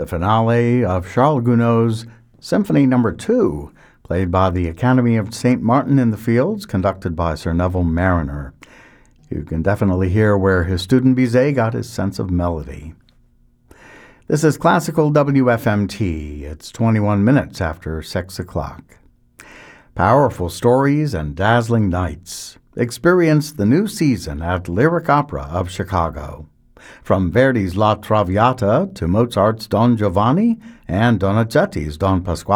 the finale of Charles Gounod's Symphony No. 2, played by the Academy of St. Martin in the Fields, conducted by Sir Neville Marriner. You can definitely hear where his student Bizet got his sense of melody. This is Classical WFMT. It's 21 minutes after 6 o'clock. Powerful stories and dazzling nights. Experience the new season at Lyric Opera of Chicago. From Verdi's La Traviata to Mozart's Don Giovanni and Donizetti's Don Pasquale.